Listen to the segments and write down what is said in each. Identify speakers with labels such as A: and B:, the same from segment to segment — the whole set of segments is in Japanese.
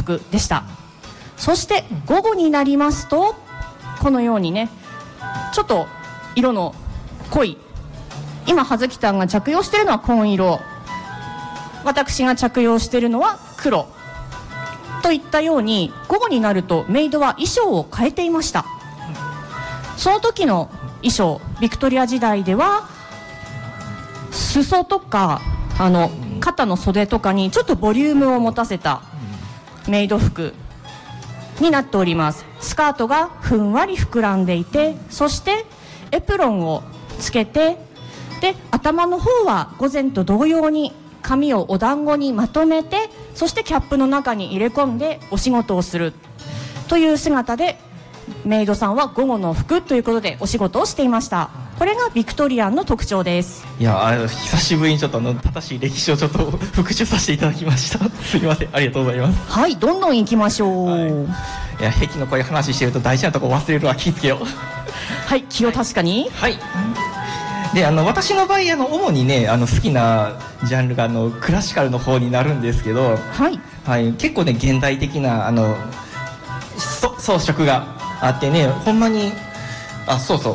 A: 服でした。そして午後になりますとこのようにね、ちょっと色の濃い、今葉月さんが着用しているのは紺色、私が着用しているのは黒といったように、午後になるとメイドは衣装を変えていました。その時の衣装、ビクトリア時代では裾とか肩の袖とかにちょっとボリュームを持たせたメイド服になっております。スカートがふんわり膨らんでいて、そしてエプロンをつけて、で頭の方は午前と同様に髪をお団子にまとめて、そしてキャップの中に入れ込んでお仕事をするという姿で、メイドさんは午後の服ということでお仕事をしていました。これがビクトリアンの特徴です。
B: いや、久しぶりにちょっと正しい歴史をちょっと復習させていただきました。すみません、ありがとうございます。
A: はい、どんどん行きましょう。
B: はい、いや、壁のこういう話してると大事なとこ忘れるわ、気をつけよう。
A: はい、気を確かに。
B: はい。で、私の場合主にね、好きなジャンルがクラシカルの方になるんですけど、
A: はい、
B: はい、結構ね現代的な装飾があってね、ほんまにそうそう、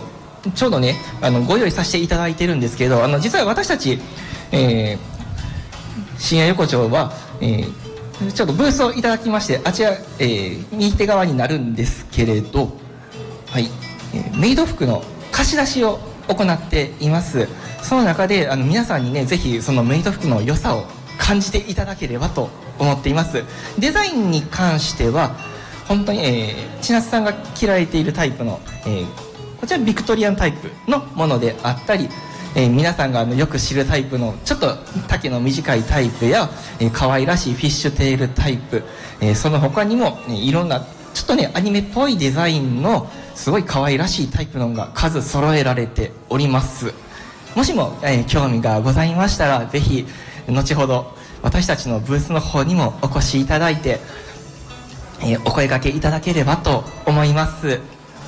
B: ちょうどねご用意させていただいてるんですけど、実は私たち、深夜横丁は、ちょっとブースをいただきまして、あちら、右手側になるんですけれど、はい、メイド服の貸し出しを行っています。その中で皆さんにね、ぜひそのメイド服の良さを感じていただければと思っています。デザインに関しては本当に、千夏さんが着られているタイプの、こちらビクトリアンタイプのものであったり、皆さんがよく知るタイプのちょっと丈の短いタイプや、可愛らしいフィッシュテールタイプ、その他にも、いろんなちょっとねアニメっぽいデザインのすごい可愛らしいタイプのが数揃えられております。もしも、興味がございましたら、ぜひ後ほど私たちのブースの方にもお越しいただいて、お声掛けいただければと思います。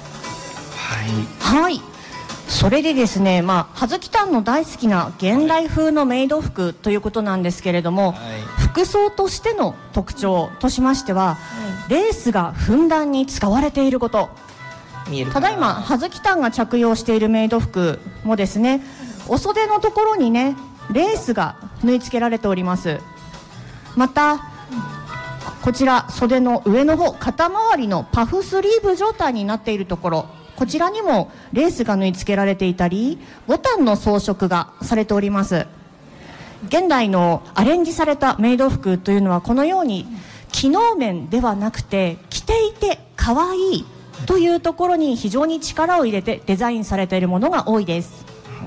A: はい、はい、それでですね、葉月さんの大好きな現代風のメイド服ということなんですけれども、服装としての特徴としましては、レースがふんだんに使われていること。ただいま葉月さんが着用しているメイド服もですね、お袖のところにねレースが縫い付けられております。またこちら袖の上の方、肩周りのパフスリーブ状態になっているところ、こちらにもレースが縫い付けられていたり、ボタンの装飾がされております。現代のアレンジされたメイド服というのはこのように機能面ではなくて、着ていて可愛いというところに非常に力を入れてデザインされているものが多いです。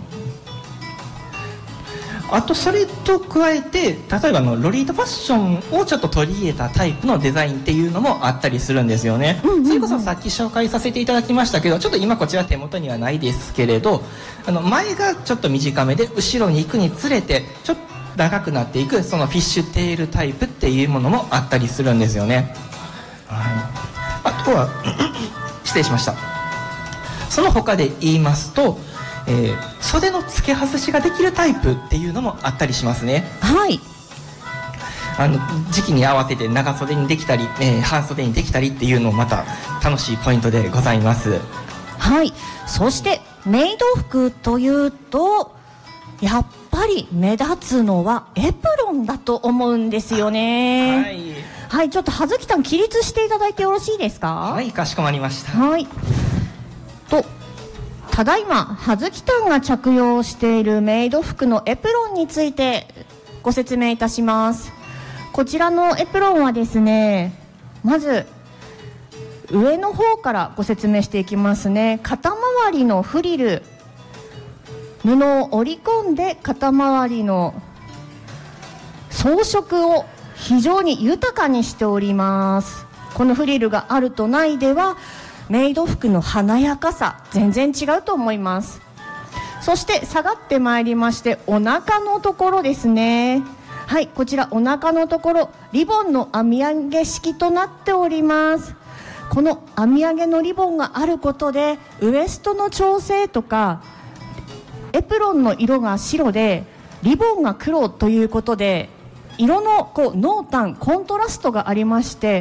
B: あとそれと加えて、例えばロリータファッションをちょっと取り入れたタイプのデザインっていうのもあったりするんですよね。それこそさっき紹介させていただきましたけど、ちょっと今こちら手元にはないですけれど、前がちょっと短めで後ろに行くにつれてちょっと長くなっていく、そのフィッシュテールタイプっていうものもあったりするんですよね。あとは失礼しました。その他で言いますと、袖の付け外しができるタイプっていうのもあったりしますね。
A: はい、
B: 時期に合わせて長袖にできたり、半袖にできたりっていうのもまた楽しいポイントでございます。
A: はい、そしてメイド服というとやっぱり目立つのはエプロンだと思うんですよね。はい、はい、ちょっと葉月さん起立していただいてよろしいですか。
B: はい、かしこまりました。
A: はい、とただいま葉月さんが着用しているメイド服のエプロンについてご説明いたします。こちらのエプロンはですね、まず上の方からご説明していきますね。肩周りのフリル、布を織り込んで肩周りの装飾を非常に豊かにしております。このフリルがあるとないではメイド服の華やかさ全然違うと思います。そして下がってまいりまして、お腹のところですね。はい、こちらお腹のところリボンの編み上げ式となっております。この編み上げのリボンがあることでウエストの調整とか、エプロンの色が白でリボンが黒ということで色の濃淡コントラストがありまして、